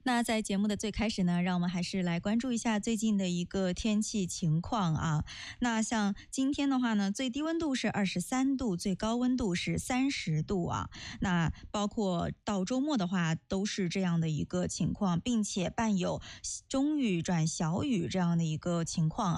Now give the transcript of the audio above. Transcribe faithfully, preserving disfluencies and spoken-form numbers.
那在节目的最开始呢，让我们还是来关注一下最近的一个天气情况啊。那像今天的话呢，最低温度是二十三度，最高温度是三十度啊。那包括到周末的话，都是这样的一个情况，并且伴有中雨转小雨这样的一个情况啊。